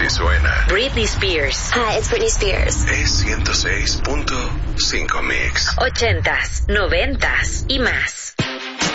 Así suena Britney Spears. Hi, it's Britney Spears. Es 106.5 Mix. 80s, 90s y más.